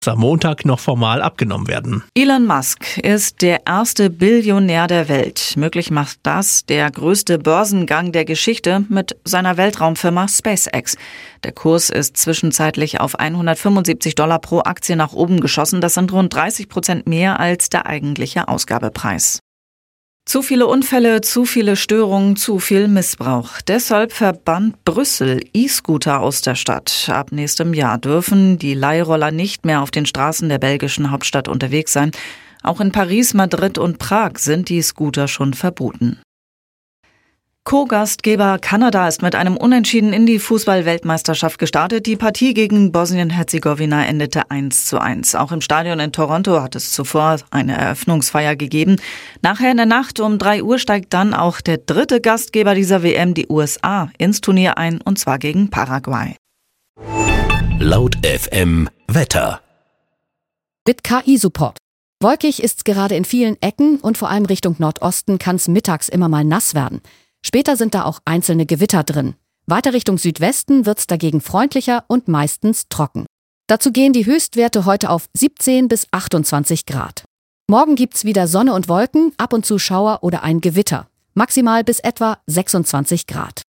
am Montag noch formal abgenommen werden. Elon Musk ist der erste Billionär der Welt. Möglich macht das der größte Börsengang der Geschichte mit seiner Weltraumfirma SpaceX. Der Kurs ist zwischenzeitlich auf $175 pro Aktie nach oben geschossen. Das sind rund 30% mehr als der eigentliche Ausgabepreis. Zu viele Unfälle, zu viele Störungen, zu viel Missbrauch. Deshalb verbannt Brüssel E-Scooter aus der Stadt. Ab nächstem Jahr dürfen die Leihroller nicht mehr auf den Straßen der belgischen Hauptstadt unterwegs sein. Auch in Paris, Madrid und Prag sind die Scooter schon verboten. Co-Gastgeber Kanada ist mit einem Unentschieden in die Fußball-Weltmeisterschaft gestartet. Die Partie gegen Bosnien-Herzegowina endete 1:1. Auch im Stadion in Toronto hat es zuvor eine Eröffnungsfeier gegeben. Nachher in der Nacht um 3 Uhr steigt dann auch der dritte Gastgeber dieser WM, die USA, ins Turnier ein, und zwar gegen Paraguay. Laut FM Wetter. Mit KI-Support. Wolkig ist's gerade in vielen Ecken und vor allem Richtung Nordosten kann's mittags immer mal nass werden. Später sind da auch einzelne Gewitter drin. Weiter Richtung Südwesten wird's dagegen freundlicher und meistens trocken. Dazu gehen die Höchstwerte heute auf 17 bis 28 Grad. Morgen gibt's wieder Sonne und Wolken, ab und zu Schauer oder ein Gewitter. Maximal bis etwa 26 Grad.